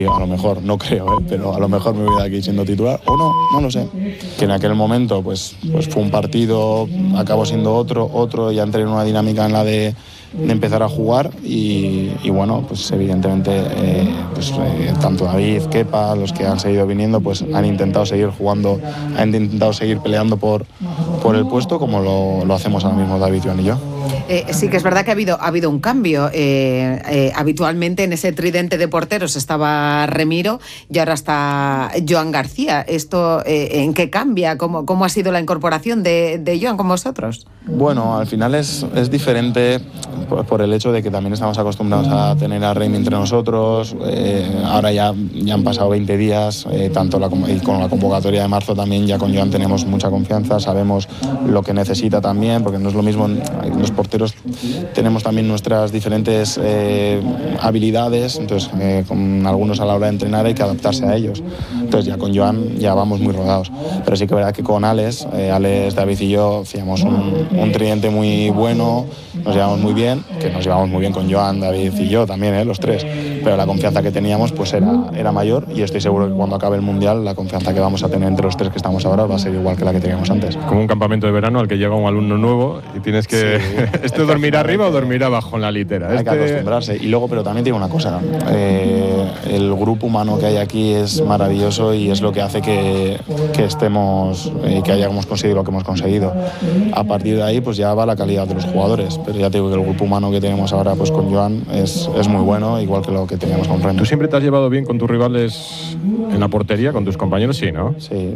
A lo mejor, no creo, pero a lo mejor me voy de aquí siendo titular o no, no lo sé. Que en aquel momento pues fue un partido, acabó siendo otro, ya entré en una dinámica en la de empezar a jugar y bueno, pues evidentemente tanto David, Kepa, los que han seguido viniendo, pues han intentado seguir jugando, han intentado seguir peleando por el puesto como lo hacemos ahora mismo David, Joan y yo. Sí que es verdad que ha habido un cambio. Habitualmente en ese tridente de porteros estaba Remiro y ahora está Joan García. ¿Esto en qué cambia? ¿Cómo ha sido la incorporación de Joan con vosotros? Bueno, al final es diferente por el hecho de que también estamos acostumbrados a tener a Remy entre nosotros. Ahora ya han pasado 20 días, y con la convocatoria de marzo también ya con Joan tenemos mucha confianza, sabemos lo que necesita también, porque no es lo mismo, los porteros tenemos también nuestras diferentes habilidades, entonces con algunos a la hora de entrenar hay que adaptarse a ellos. Entonces ya con Joan ya vamos muy rodados, pero sí que es verdad que con Alex, David y yo hacíamos un tridente muy bueno, nos llevamos muy bien, que nos llevamos muy bien con Joan, David y yo también, los tres, pero la confianza que teníamos pues era mayor y estoy seguro que cuando acabe el Mundial la confianza que vamos a tener entre los tres que estamos ahora va a ser igual que la que teníamos antes. Como un campamento de verano al que llega un alumno nuevo y tienes que... Sí, ¿dormirá arriba o dormirá abajo en la litera? Hay que acostumbrarse. Y luego, pero también digo una cosa, el grupo humano que hay aquí es maravilloso y es lo que hace que estemos, que hayamos conseguido lo que hemos conseguido. A partir de ahí pues ya va la calidad de los jugadores, pero ya te digo que el grupo humano que tenemos ahora pues con Joan es muy bueno, igual que lo que teníamos con Remy. ¿Tú siempre te has llevado bien con tus rivales en la portería, con tus compañeros? Sí, ¿no? Sí,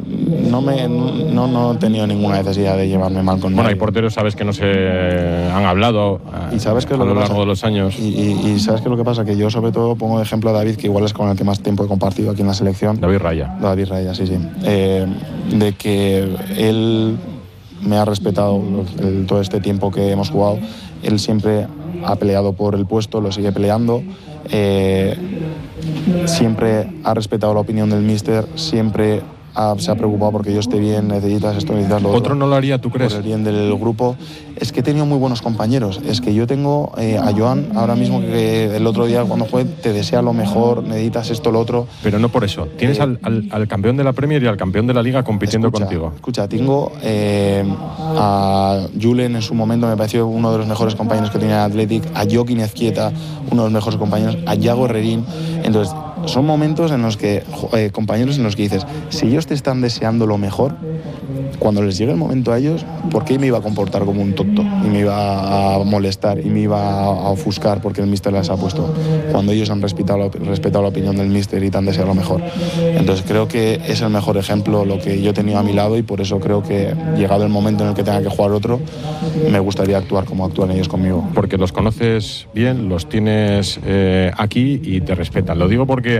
no he tenido ninguna necesidad de llevarme mal con nadie. Bueno, hay porteros, sabes, que no se han hablado ¿Y sabes qué es a lo lo que largo pasa? de los años. Y ¿sabes qué es lo que pasa? Que yo sobre todo pongo de ejemplo a David, que igual es con el que más tiempo he compartido aquí en la selección. David Raya, sí. De que él me ha respetado todo este tiempo que hemos jugado. Él siempre ha peleado por el puesto, lo sigue peleando. Siempre ha respetado la opinión del míster, siempre se ha preocupado porque yo esté bien, necesitas esto, necesitas lo otro. ¿Otro no lo haría, tú crees? Por el bien del grupo. Es que he tenido muy buenos compañeros. Es que yo tengo a Joan ahora mismo, que el otro día cuando fue te desea lo mejor, necesitas esto, lo otro. Pero no por eso. Tienes al campeón de la Premier y al campeón de la Liga compitiendo contigo. Escucha, tengo a Julen en su momento, me pareció uno de los mejores compañeros que tenía el Athletic, a Joaquín Ezquieta, uno de los mejores compañeros, a Yago Herrerín. Entonces, son momentos en los que, compañeros en los que dices, si ellos te están deseando lo mejor, cuando les llegue el momento a ellos, ¿por qué me iba a comportar como un tonto? Y me iba a molestar y me iba a ofuscar porque el míster les ha puesto, cuando ellos han respetado la opinión del míster y te han deseado lo mejor. Entonces creo que es el mejor ejemplo lo que yo he tenido a mi lado y por eso creo que llegado el momento en el que tenga que jugar otro, me gustaría actuar como actúan ellos conmigo. Porque los conoces bien, los tienes aquí y te respetan. Lo digo porque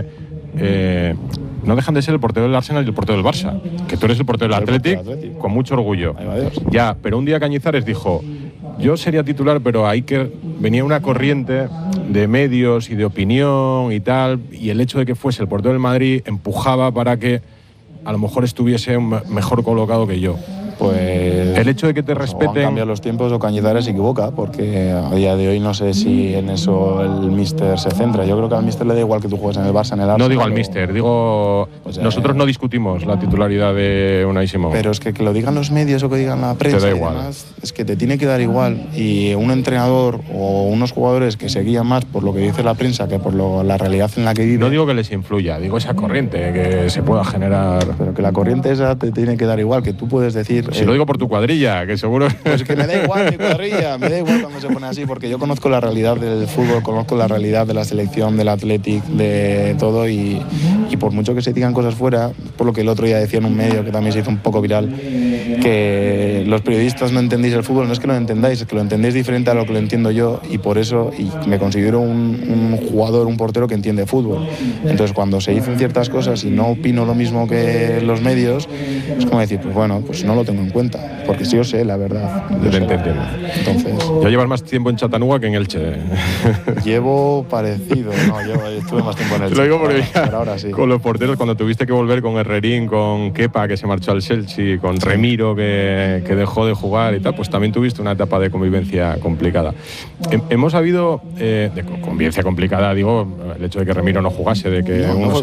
no dejan de ser el portero del Arsenal y el portero del Barça, que tú eres el portero del Athletic con mucho orgullo. Ya, pero un día Cañizares dijo, yo sería titular, pero venía una corriente de medios y de opinión y tal, y el hecho de que fuese el portero del Madrid empujaba para que a lo mejor estuviese mejor colocado que yo. Pues el hecho de que te respeten... Han cambiado los tiempos o Cañizares se equivoca, porque a día de hoy no sé si en eso el míster se centra. Yo creo que al míster le da igual que tú juegues en el Barça, en el Arsenal. No digo al míster, digo... Pues nosotros no discutimos la titularidad de Unai Simón. Pero es que lo digan los medios o que digan la prensa, te da igual. Demás, es que te tiene que dar igual. Y un entrenador o unos jugadores que se guían más por lo que dice la prensa que por la realidad en la que vive... No digo que les influya, digo esa corriente que se pueda generar... Pero que la corriente esa te tiene que dar igual, que tú puedes decir... Si lo digo por tu cuadrilla, que seguro... Pues que me da igual mi cuadrilla, me da igual cuando se pone así, porque yo conozco la realidad del fútbol, conozco la realidad de la selección, del Athletic, de todo, y por mucho que se digan cosas fuera, por lo que el otro día decía en un medio que también se hizo un poco viral, que los periodistas no entendéis el fútbol, no es que no lo entendáis, es que lo entendéis diferente a lo que lo entiendo yo, y por eso me considero un jugador, un portero que entiende fútbol. Entonces cuando se dicen ciertas cosas y no opino lo mismo que los medios, es como decir, pues bueno, pues no lo tengo en cuenta, porque sí yo sé la verdad. Entonces, ya llevas más tiempo en Chattanooga que en Elche. Llevo parecido, estuve más tiempo en Elche. Lo digo porque pero ahora sí. Con los porteros, cuando tuviste que volver con Herrerín, con Kepa, que se marchó al Chelsea, con Remiro, que dejó de jugar y tal, pues también tuviste una etapa de convivencia complicada. Hemos habido, de convivencia complicada, digo, el hecho de que Remiro no jugase, de que